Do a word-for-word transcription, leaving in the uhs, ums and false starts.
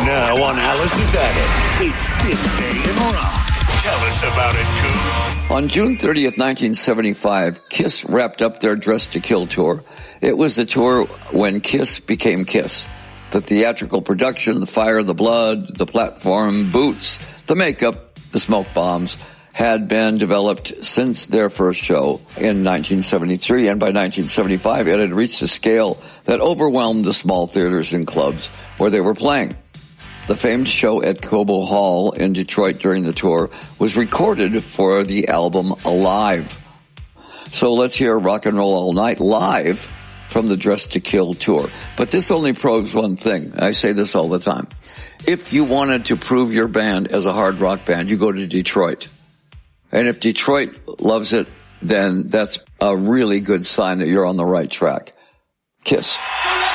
Now on Alice's Attic, it's This Day in Rock. Tell us about it, Coop. On June thirtieth, nineteen seventy-five, Kiss wrapped up their Dressed to Kill tour. It was the tour when Kiss became Kiss. The theatrical production, the fire, the blood, the platform, boots, the makeup, the smoke bombs had been developed since their first show in nineteen seventy-three, and by nineteen seventy-five it had reached a scale that overwhelmed the small theaters and clubs where they were playing. The famed show at Cobo Hall in Detroit during the tour was recorded for the album Alive. So let's hear Rock and Roll All Night live from the Dressed to Kill tour. But this only proves one thing. I say this all the time. If you wanted to prove your band as a hard rock band, you go to Detroit. And if Detroit loves it, then that's a really good sign that you're on the right track. Kiss.